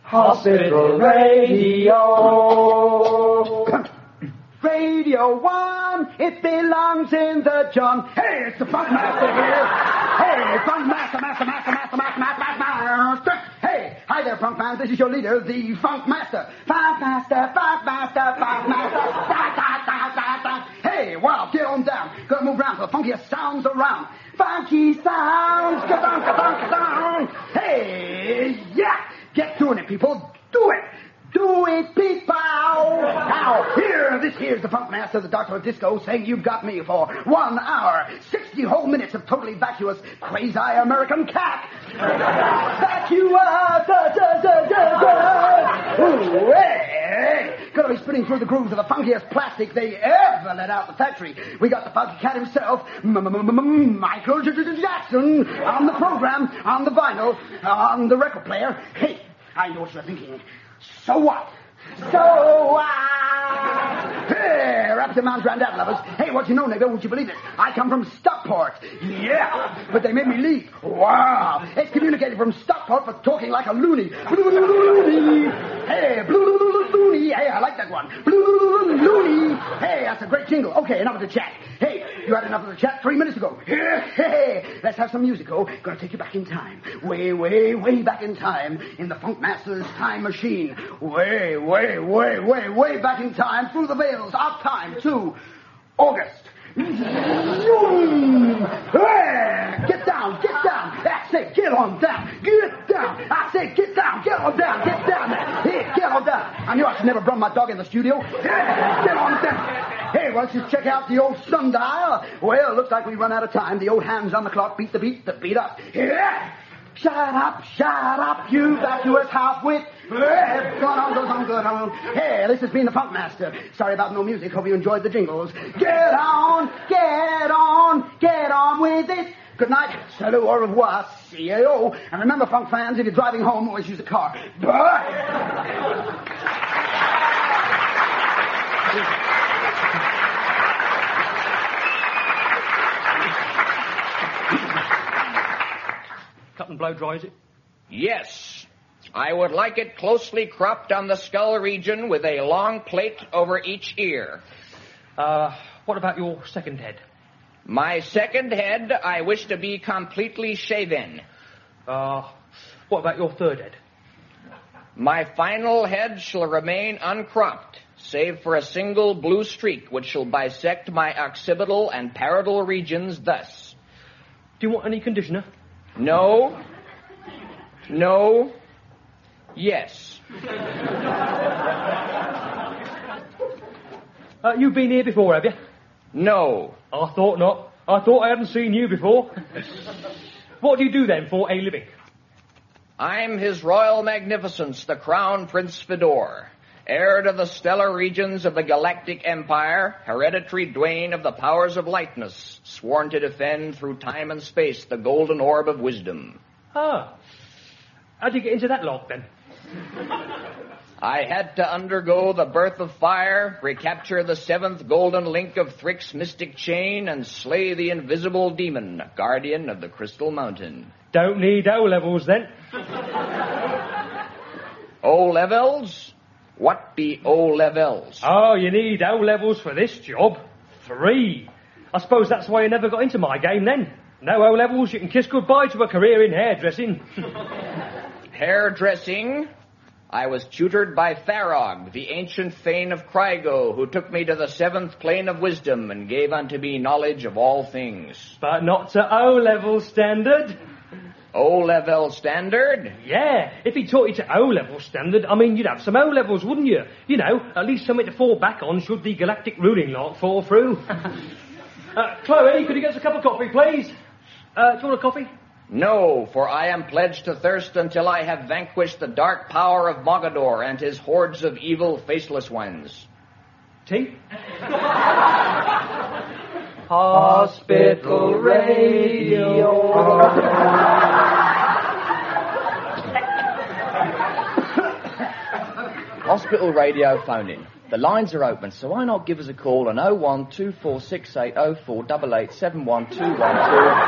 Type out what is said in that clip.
Hospital Radio. Radio 1, it belongs in the John. Hey, it's the Funk Master here. Hey, Funk Master. Hey, hi there, Funk fans. This is your leader, the Funk Master. Funk Master. Hey, wow, get on down. Gotta move around for the funkiest sounds around. Funky sounds. Ka-dunk. Hey, yeah. Get doing it, people. Do it. Do it, people! Now, this here's the Funk Master, the Doctor of Disco, saying you've got me for 1 hour, 60 whole minutes of totally vacuous, crazy American cack. Vacuous! Ooh, hey! Gonna be spinning through the grooves of the funkiest plastic they ever let out the factory. We got the funky cat himself, Michael Jackson, on the program, on the vinyl, on the record player. Hey, I know what you're thinking. So what? Hey, Raptor Mounds Grandad lovers. Hey, what you know, neighbor? Would you believe it? I come from Stockport. Yeah, but they made me leave. Wow. Excommunicated from Stockport for talking like a loony. Loony. Hey, loony. Hey, I like that one. Loony. Hey, that's a great jingle. Okay, enough of the chat. Hey, you had enough of the chat 3 minutes ago. Hey, let's have some music, oh. Gonna take you back in time. Way back in time. In the Funk Master's time machine. Way back in time. Through the veils of time to August. Hey, get down. I say, get on down. Get down. I say, get down. Get on down. Get down. Hey, get on down. I knew I should never bring my dog in the studio. Hey, get on down. Hey, why don't you check out the old sundial? Well, looks like we run out of time. The old hands on the clock beat the beat up. Yeah. Shut up, you vacuous half-wit. Go on. Hey, this has been the Funk Master. Sorry about no music. Hope you enjoyed the jingles. Get on with it. Good night. Salut, au revoir, CAO. And remember, Funk fans, if you're driving home, always use a car. Bye. Cut and blow dry, is it? Yes. I would like it closely cropped on the skull region with a long plate over each ear. What about your second head? My second head, I wish to be completely shaven. What about your third head? My final head shall remain uncropped, save for a single blue streak which shall bisect my occipital and parietal regions thus. Do you want any conditioner? No. Yes. You've been here before, have you? No. I thought not. I thought I hadn't seen you before. What do you do then for a living? I'm His Royal Magnificence, the Crown Prince Fedor, heir to the stellar regions of the Galactic Empire, hereditary Dwayne of the powers of lightness, sworn to defend through time and space the golden orb of wisdom. Ah. How'd you get into that lot, then? I had to undergo the birth of fire, recapture the seventh golden link of Thrick's mystic chain, and slay the invisible demon, guardian of the Crystal Mountain. Don't need O-levels, then. O-levels? What be O-levels? Oh, you need O-levels for this job. 3. I suppose that's why you never got into my game, then. No O-levels, you can kiss goodbye to a career in hairdressing. Hairdressing? I was tutored by Tharog, the ancient Thane of Krygo, who took me to the 7th plane of wisdom and gave unto me knowledge of all things. But not to O-level standard. O-level standard? Yeah, if he taught you to O-level standard, I mean, you'd have some O-levels, wouldn't you? You know, at least something to fall back on should the galactic ruling lot fall through. Chloe, could you get us a cup of coffee, please? Do you want a coffee? No, for I am pledged to thirst until I have vanquished the dark power of Mogador and his hordes of evil faceless ones. Tea? Hospital Radio. Hospital Radio phone-in. The lines are open, so why not give us a call on 012468048871212